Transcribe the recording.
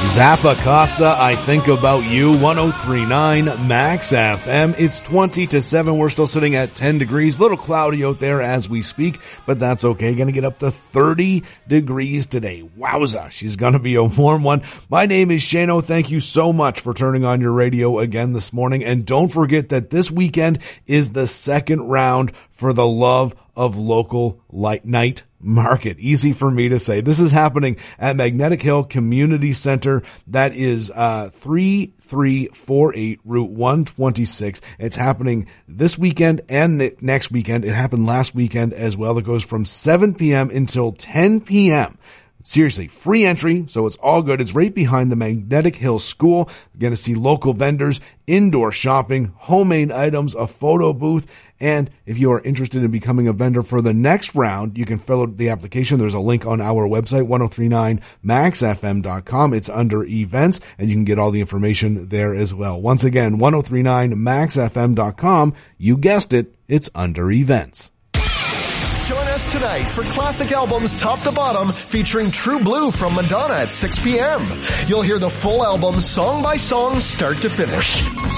Zappa Costa, I Think About You, 103.9 Max FM. It's 20 to 7. We're still sitting at 10 degrees. A little cloudy out there as we speak, but that's okay. Going to get up to 30 degrees today. Wowza, she's going to be a warm one. My name is Shano. Thank you so much for turning on your radio again this morning. And don't forget that this weekend is the second round for the Love of Local Night Market. Easy for me to say. This is happening at Magnetic Hill Community Center. That is 3348 Route 126. It's happening this weekend and next weekend. It happened last weekend as well. It goes from 7 p.m. until 10 p.m. Seriously, free entry, so it's all good. It's right behind the Magnetic Hill School. You're going to see local vendors, indoor shopping, homemade items, a photo booth, and if you are interested in becoming a vendor for the next round, you can fill out the application. There's a link on our website, 1039maxfm.com. It's under events, and you can get all the information there as well. Once again, 1039maxfm.com. You guessed it, it's under events. Join us tonight for classic albums top to bottom featuring True Blue from Madonna at 6 p.m. You'll hear the full album song by song start to finish.